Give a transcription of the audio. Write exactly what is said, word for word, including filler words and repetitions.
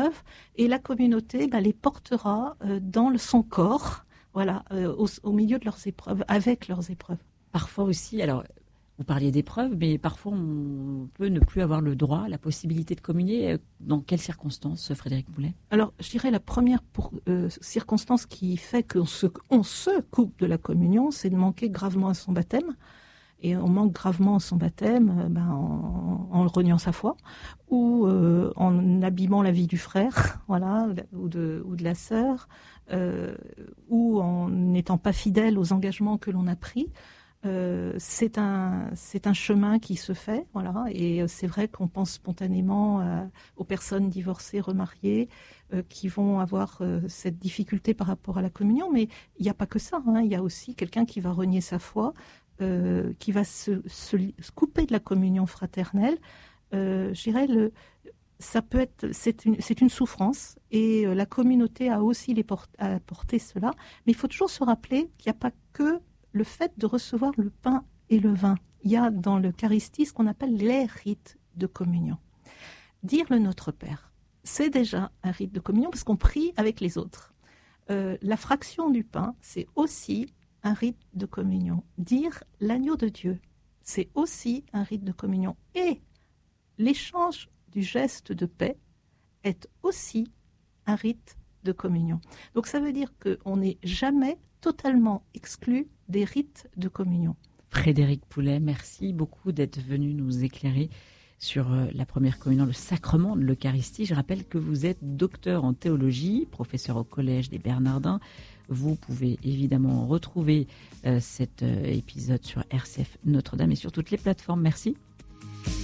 épreuves, et la communauté bah, les portera euh, dans le, son corps, voilà, euh, au, au milieu de leurs épreuves, avec leurs épreuves. Parfois aussi, alors vous parliez d'épreuves, mais parfois on peut ne plus avoir le droit, la possibilité de communier. Dans quelles circonstances, Frédérique Boulet ? Alors, je dirais la première pour, euh, circonstance qui fait qu'on se, on se coupe de la communion, c'est de manquer gravement à son baptême. Et on manque gravement à son baptême euh, ben, en, en reniant sa foi ou euh, en abîmant la vie du frère, voilà, ou de, ou de la sœur, euh, ou en n'étant pas fidèle aux engagements que l'on a pris. Euh, c'est un c'est un chemin qui se fait, voilà, et c'est vrai qu'on pense spontanément euh, aux personnes divorcées, remariées, euh, qui vont avoir euh, cette difficulté par rapport à la communion, mais il n'y a pas que ça, hein, il y a aussi quelqu'un qui va renier sa foi, euh, qui va se, se, se couper de la communion fraternelle. Euh, je dirais le ça peut être, c'est une, c'est une souffrance, et euh, la communauté a aussi les port, a porté cela, mais il faut toujours se rappeler qu'il n'y a pas que le fait de recevoir le pain et le vin. Il y a dans l'Eucharistie ce qu'on appelle les rites de communion. Dire le Notre Père, c'est déjà un rite de communion parce qu'on prie avec les autres. Euh, la fraction du pain, c'est aussi un rite de communion. Dire l'agneau de Dieu, c'est aussi un rite de communion. Et l'échange du geste de paix est aussi un rite de communion. Donc ça veut dire qu'on n'est jamais totalement exclu des rites de communion. Frédérique Boulet, merci beaucoup d'être venue nous éclairer sur la première communion, le sacrement de l'Eucharistie. Je rappelle que vous êtes docteur en théologie, professeur au Collège des Bernardins. Vous pouvez évidemment retrouver euh, cet euh, épisode sur R C F Notre-Dame et sur toutes les plateformes. Merci.